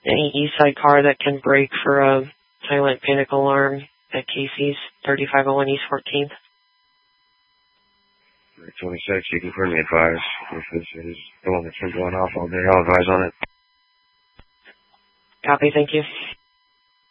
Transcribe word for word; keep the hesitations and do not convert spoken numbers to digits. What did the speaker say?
Any east side car that can brake for a silent panic alarm at Casey's, thirty-five oh one East fourteenth. twenty-six, you can currently advise. If this is the one that's been going off all day, I'll advise on it. Copy, thank you.